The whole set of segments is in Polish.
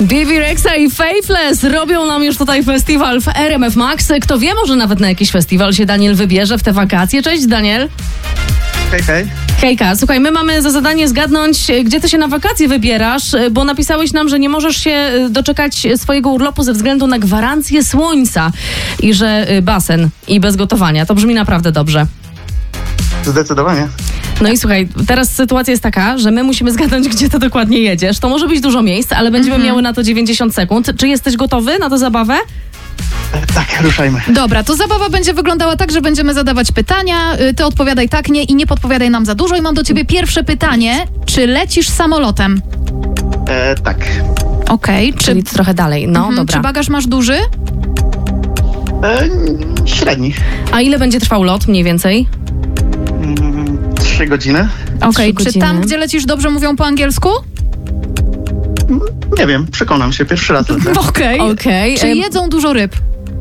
Bibi Rexa i Faithless robią nam już tutaj festiwal w RMF Max. Kto wie, może nawet na jakiś festiwal się Daniel wybierze w te wakacje. Cześć, Daniel. Hej, hej. Hejka, słuchaj, my mamy za zadanie zgadnąć, gdzie ty się na wakacje wybierasz, bo napisałeś nam, że nie możesz się doczekać swojego urlopu ze względu na gwarancję słońca i że basen i bez gotowania. To brzmi naprawdę dobrze. Zdecydowanie. No i słuchaj, teraz sytuacja jest taka, że my musimy zgadnąć, gdzie ty dokładnie jedziesz. To może być dużo miejsc, ale będziemy miały na to 90 sekund. Czy jesteś gotowy na tę zabawę? Tak, ruszajmy. Dobra, to zabawa będzie wyglądała tak, że będziemy zadawać pytania. Ty odpowiadaj tak, nie i nie podpowiadaj nam za dużo. I mam do ciebie pierwsze pytanie. Czy lecisz samolotem? Tak. Okej. Czyli trochę dalej. No, dobra. Czy bagaż masz duży? Średni. A ile będzie trwał lot mniej więcej? 3 godziny. Okej. 3 Czy godziny. tam, gdzie lecisz, dobrze mówią po angielsku? Nie wiem, przekonam się. Pierwszy raz lecę. Okej. Czy jedzą dużo ryb?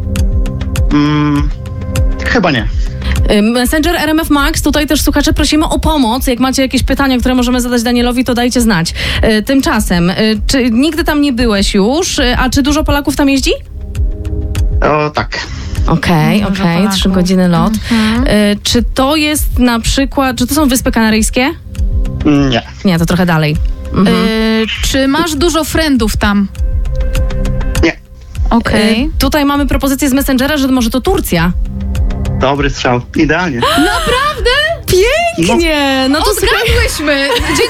Chyba nie. Messenger RMF Max, tutaj też słuchacze prosimy o pomoc. Jak macie jakieś pytania, które możemy zadać Danielowi, to dajcie znać. Tymczasem, czy nigdy tam nie byłeś już, a czy dużo Polaków tam jeździ? O, tak. Okej, Dużo Polaków. 3 godziny lot. Czy to jest na przykład, czy to są Wyspy Kanaryjskie? Nie. Nie, to trochę dalej. Czy masz dużo friendów tam? Nie. Okej. Tutaj mamy propozycję z Messengera, że może to Turcja. Dobry strzał. Idealnie. Naprawdę? Pięknie! No to Odgadłyśmy!